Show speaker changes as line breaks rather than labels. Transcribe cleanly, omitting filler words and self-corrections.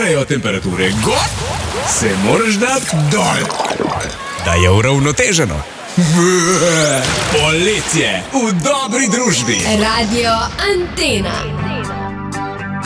grejo temperature gor, se moraš dati dol, da je uravnoteženo. Poletje v dobri družbi.
Radio Antena.